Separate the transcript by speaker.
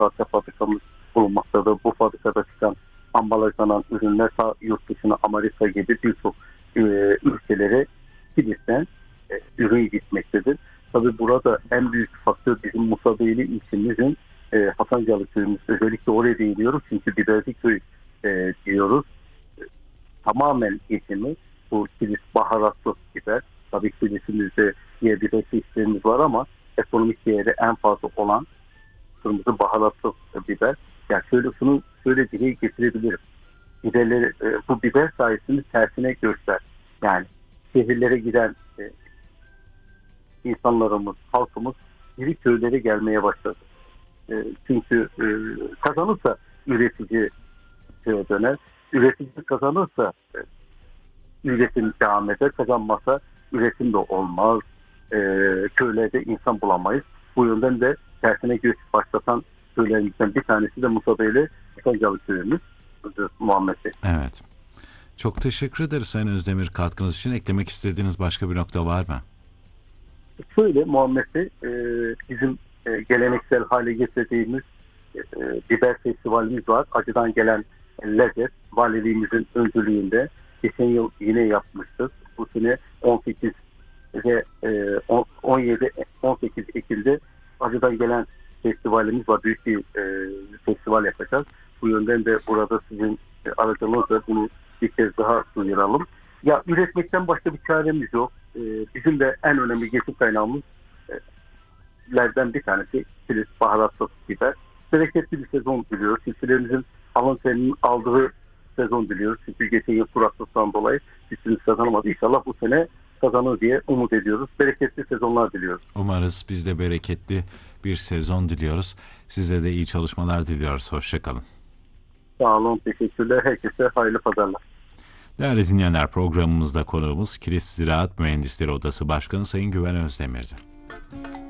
Speaker 1: salça fabrikamız bulunmaktadır. Bu fabrikada çıkan ambalajlanan ürünler yurt dışına Amerika gibi birçok ülkelere Kilis'ten ürün gitmektedir. Tabii burada en büyük faktör bizim Musabeyli ilçemizin Hasancalı köyümüz. Özellikle oraya değiniyoruz çünkü Biberciköy diyoruz. Tamamen geçimi bu Kilis baharatlı biber. Tabii Kilis'imizde diye biber çeşitlerimiz var ama ekonomik değeri en fazla olan kırmızı baharatlı biber. Yani şöyle dile getirebilirim. Biberleri, bu biber sayesinde tersine göçler. Yani şehirlere giden insanlarımız, halkımız iri köylere gelmeye başladı. Çünkü kazanırsa üretici köye döner. Üretici kazanırsa üretim devam eder. Kazanmazsa üretim de olmaz. Köylerde insan bulamayız. Bu yönden de tersine göç başlatan köylerimizden bir tanesi de Musabeyli Hasancalı köyümüz. Muhammed Bey.
Speaker 2: Evet. Çok teşekkür ederiz Sayın Özdemir katkınız için. Eklemek istediğiniz başka bir nokta var mı?
Speaker 1: Şöyle Muhammed Bey, bizim geleneksel hale getirdiğimiz biber festivalimiz var. Acıdan gelen lezzet valiliğimizin öncülüğünde geçen yıl yine yapmıştık. Bu sene 18 ve 18 Ekim'de acıdan gelen festivalimiz var. Büyük bir festival yapacağız. Bu yönden de burada sizin aracınızla bunu bir kez daha duyuralım. Ya üretmekten başka bir çaremiz yok. Bizim de en önemli geçim kaynağımız lerden bir tanesi Kilis baharatlı biber. Bereketli bir sezon diliyoruz. Çiftçilerimizin alın terinin aldığı sezon diliyoruz. Çünkü geçen yıl kuraklıktan dolayı çiftçimiz kazanamadı. İnşallah bu sene kazanır diye umut ediyoruz. Bereketli sezonlar diliyoruz.
Speaker 2: Umarız biz de bereketli bir sezon diliyoruz. Size de iyi çalışmalar diliyoruz. Hoşçakalın.
Speaker 1: Sağ olun, teşekkürler. Herkese hayırlı pazarlar.
Speaker 2: Değerli dinleyenler, programımızda konuğumuz Kilis Ziraat Mühendisleri Odası Başkanı Sayın Güven Özdemir'di.